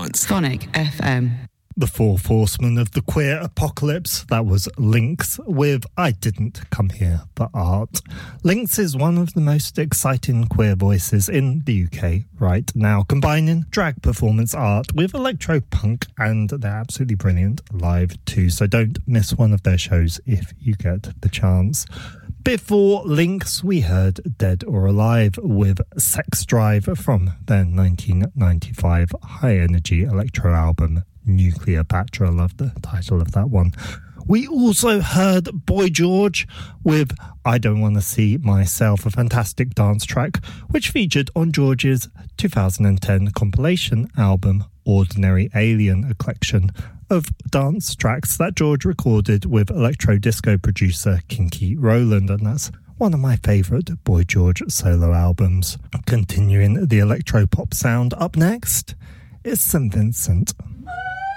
charts. Sonic FM. The Fourth Horsemen of the Queer Apocalypse, that was Lynx with I Didn't Come Here for Art. Lynx is one of the most exciting queer voices in the UK right now, combining drag performance art with electro-punk, and they're absolutely brilliant live too, so don't miss one of their shows if you get the chance. Before Lynx, we heard Dead or Alive with Sex Drive from their 1995 high-energy electro album Nuclear Patra. I love the title of that one. We also heard Boy George with I Don't Want to See Myself, a fantastic dance track which featured on George's 2010 compilation album Ordinary Alien, a collection of dance tracks that George recorded with electro disco producer Kinky Rowland, and that's one of my favourite Boy George solo albums. Continuing the electro pop sound, up next is St Vincent.